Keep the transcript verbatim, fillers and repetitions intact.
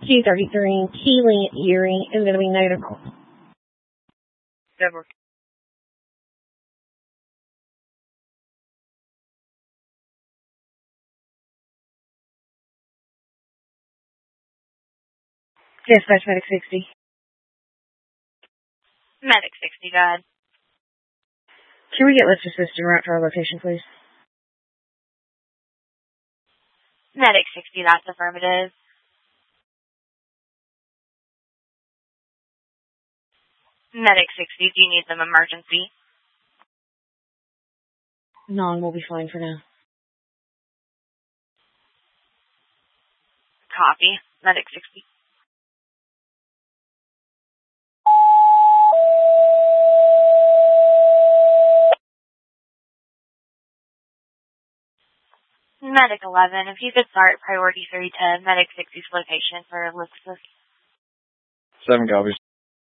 two thirty-three, Keeling, Erie is going to be negative. Deborah. Dispatch Medic sixty. Medic sixty, go ahead. Can we get lift assist en route to our location, please? Medic sixty, that's affirmative. Medic sixty, do you need them emergency? Non will be fine for now. Copy. Medic sixty. Medic eleven, if you could start priority three ten, Medic sixty's location for lift assist. Seven copies.